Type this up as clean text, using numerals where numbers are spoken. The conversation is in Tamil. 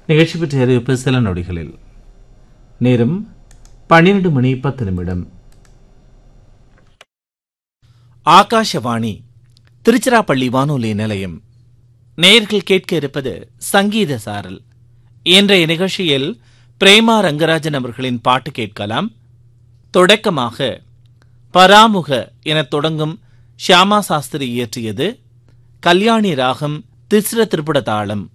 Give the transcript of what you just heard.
நிகழ்ச்சி பற்றிய அறிவிப்பு சில நொடிகளில். நேரம் 12:10. ஆகாஷவாணி திருச்சிராப்பள்ளி வானொலி நிலையம். நேயர்கள் கேட்க இருப்பது சங்கீத சாரல். இன்றைய நிகழ்ச்சியில் பிரேமா ரங்கராஜன் அவர்களின் பாட்டு கேட்கலாம். தொடக்கமாக பராமுக எனத் தொடங்கும் ஷியாமா சாஸ்திரி இயற்றியது கல்யாணி ராகம் திஸ்ர திரிபுட தாளம்.